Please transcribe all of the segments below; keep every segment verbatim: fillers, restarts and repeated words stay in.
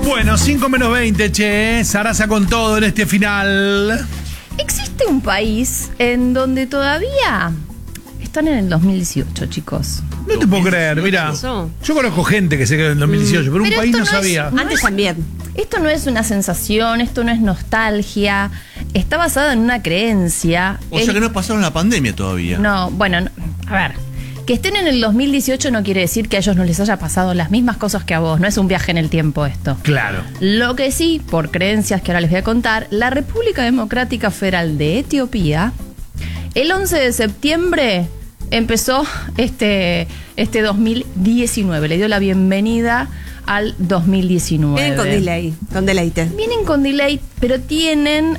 Bueno, cinco menos veinte, che. Sarasa con todo en este final. Existe un país en donde todavía están en el dos mil dieciocho, chicos. No te puedo creer, mira. Yo conozco gente que se quedó en el dos mil dieciocho, pero, Pero un país esto no no sabía. es- no Antes es- también. Esto no es una sensación, esto no es nostalgia. Está basado en una creencia. O sea El- que no pasaron la pandemia todavía. No, bueno, no- a ver. Que estén en el dos mil dieciocho no quiere decir que a ellos no les haya pasado las mismas cosas que a vos. No es un viaje en el tiempo esto. Claro. Lo que sí, por creencias que ahora les voy a contar, la República Democrática Federal de Etiopía, el once de septiembre empezó este, este dos mil diecinueve. Le dio la bienvenida al dos mil diecinueve. Vienen con delay, con deleite. Vienen con delay, pero tienen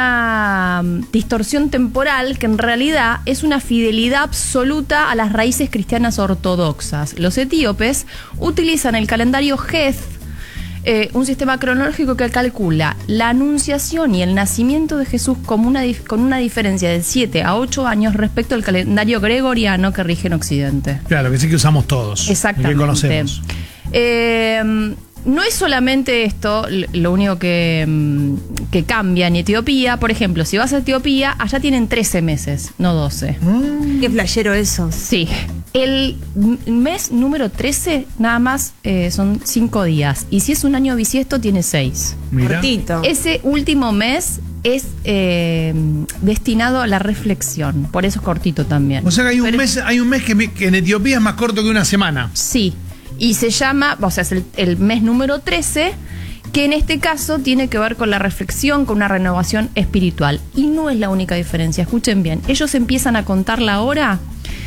una mm, distorsión temporal que en realidad es una fidelidad absoluta a las raíces cristianas ortodoxas. Los etíopes utilizan el calendario Geth, eh, un sistema cronológico que calcula la anunciación y el nacimiento de Jesús como una dif- con una diferencia de siete a ocho años respecto al calendario gregoriano que rige en Occidente. Claro, que sí que usamos todos. Exactamente. Que conocemos. Eh, no es solamente esto l- lo único que, mm, que cambia en Etiopía. Por ejemplo, si vas a Etiopía, allá tienen trece meses, no doce. Qué flashero eso. Sí. El m- mes número trece nada más eh, son cinco días. Y si es un año bisiesto, tiene seis. Mira. Cortito. Ese último mes es eh, destinado a la reflexión. Por eso es cortito también. O sea que hay un Pero- mes, hay un mes que, me- que en Etiopía es más corto que una semana. Sí, y se llama, o sea, es el, el mes número trece, que en este caso tiene que ver con la reflexión, con una renovación espiritual. Y no es la única diferencia, escuchen bien, ellos empiezan a contar la hora,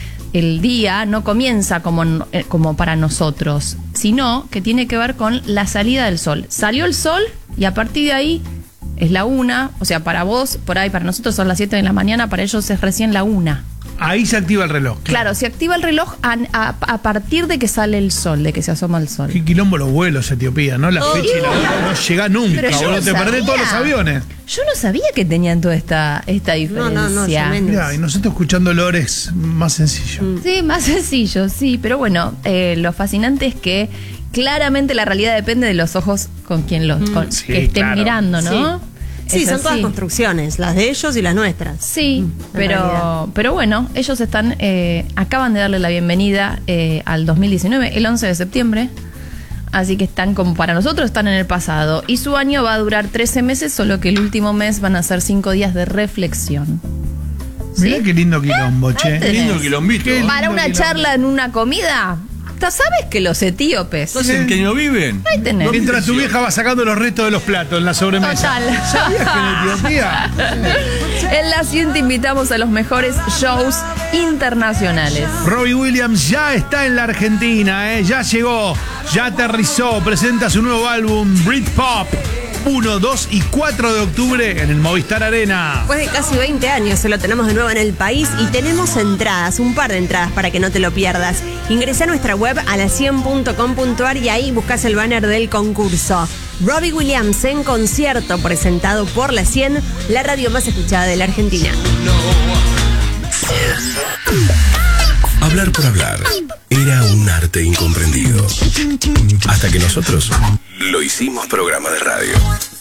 el día no comienza como, n- eh, como para nosotros, sino que tiene que ver con la salida del sol. Salió el sol y a partir de ahí es la una, o sea, para vos, por ahí, para nosotros son las siete de la mañana, para ellos es recién la una. Ahí se activa el reloj. Claro, se activa el reloj a, a- a partir de que sale el sol, de que se asoma el sol. Qué quilombo los vuelos, Etiopía, ¿no? La fecha y la hora no llega nunca, Pero yo boludo. no Te perdés sabía. todos los aviones. Yo no sabía que tenían toda esta, esta No, diferencia. no, no, tremendo. Mira, y nosotros escuchando Lores más sencillo. Sí, más sencillo, sí. Pero bueno, eh, lo fascinante es que claramente la realidad depende de los ojos con quien los con- Sí, que estén claro. mirando, ¿no? Sí, Es son todas así. construcciones, las de ellos y las nuestras. Sí, en pero, realidad. pero bueno, ellos están eh, acaban de darle la bienvenida eh, al dos mil diecinueve, el once de septiembre. Así que están como para nosotros, están en el pasado. Y su año va a durar trece meses, solo que el último mes van a ser cinco días de reflexión. Mirá ¿Sí? qué lindo quilombo, che. tenés. Lindo quilombito. Qué- Para una lindo charla en una comida, ¿sabes que los etíopes? ¿No sé en qué año viven? Ahí tenés. Mientras tu vieja va sacando los restos de los platos en la sobremesa. Total. ¿Sabías que en Etiopía? En la siguiente invitamos a los mejores shows internacionales. Robbie Williams ya está en la Argentina, ¿eh? Ya llegó, ya aterrizó, presenta su nuevo álbum Britpop. uno, dos y cuatro de octubre en el Movistar Arena. Después de casi veinte años se lo tenemos de nuevo en el país y tenemos entradas, un par de entradas para que no te lo pierdas. Ingresa a nuestra web a la cien punto com punto ar y ahí buscas el banner del concurso. Robbie Williams en concierto presentado por La cien, la radio más escuchada de la Argentina. Hablar por hablar era un arte incomprendido. Hasta que nosotros lo hicimos programa de radio.